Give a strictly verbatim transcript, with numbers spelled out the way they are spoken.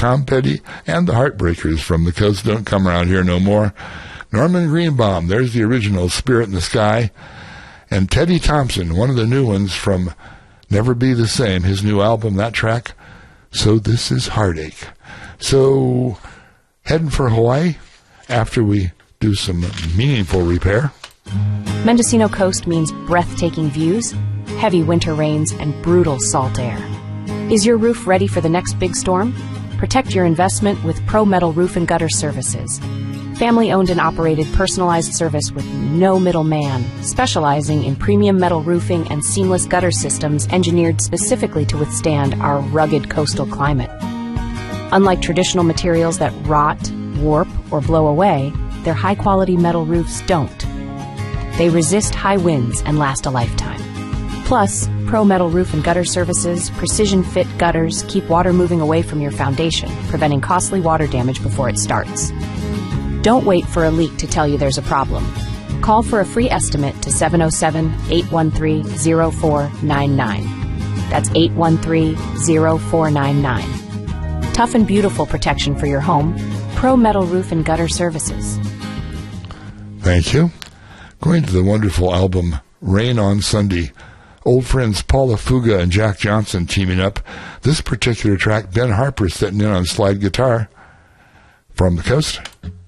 Tom Petty and the Heartbreakers from the coast don't come around here no more. Norman Greenbaum, there's the original Spirit in the Sky. And Teddy Thompson, one of the new ones from Never Be the Same, his new album, that track, So This Is Heartache. So, heading for Hawaii after we do some meaningful repair. Mendocino Coast means breathtaking views, heavy winter rains, and brutal salt air. Is your roof ready for the next big storm? Protect your investment with Pro Metal Roof and Gutter Services. Family-owned and operated personalized service with no middleman, specializing in premium metal roofing and seamless gutter systems engineered specifically to withstand our rugged coastal climate. Unlike traditional materials that rot, warp, or blow away, their high-quality metal roofs don't. They resist high winds and last a lifetime. Plus, Pro Metal Roof and Gutter Services precision-fit gutters keep water moving away from your foundation, preventing costly water damage before it starts. Don't wait for a leak to tell you there's a problem. Call for a free estimate to seven oh seven, eight one three, oh four nine nine. That's eight one three, oh four nine nine. Tough and beautiful protection for your home. Pro Metal Roof and Gutter Services. Thank you. Going to the wonderful album Rain on Sunday. Old friends Paula Fuga and Jack Johnson teaming up. This particular track, Ben Harper sitting in on slide guitar from the coast.